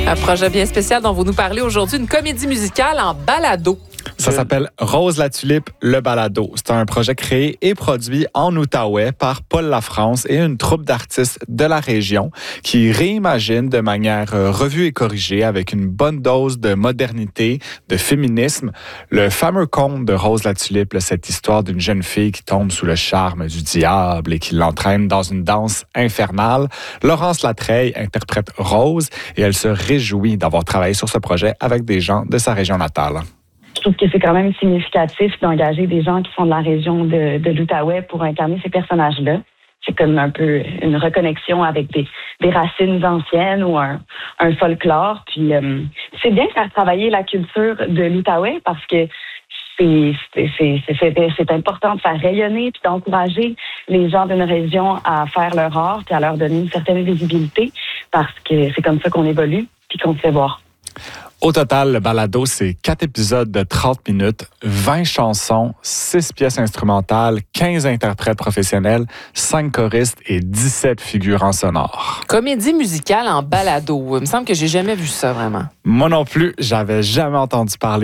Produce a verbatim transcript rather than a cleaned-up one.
Un projet bien spécial dont vous nous parlez aujourd'hui, une comédie musicale en balado. Ça s'appelle Rose la Tulipe, le balado. C'est un projet créé et produit en Outaouais par Paul Lafrance et une troupe d'artistes de la région qui réimagine de manière revue et corrigée avec une bonne dose de modernité, de féminisme, le fameux conte de Rose la Tulipe, cette histoire d'une jeune fille qui tombe sous le charme du diable et qui l'entraîne dans une danse infernale. Laurence Latreille interprète Rose et elle se réjouit d'avoir travaillé sur ce projet avec des gens de sa région natale. Je trouve que c'est quand même significatif d'engager des gens qui sont de la région de, de l'Outaouais pour incarner ces personnages-là. C'est comme un peu une reconnexion avec des, des racines anciennes ou un, un folklore. Puis euh, c'est bien de faire travailler la culture de l'Outaouais parce que c'est, c'est, c'est, c'est, c'est important de faire rayonner puis d'encourager les gens d'une région à faire leur art puis à leur donner une certaine visibilité parce que c'est comme ça qu'on évolue puis qu'on se fait voir. Au total, le balado, c'est quatre épisodes de trente minutes, vingt chansons, six pièces instrumentales, quinze interprètes professionnels, cinq choristes et dix-sept figurants sonores. Comédie musicale en balado. Il me semble que j'ai jamais vu ça, vraiment. Moi non plus, j'avais jamais entendu parler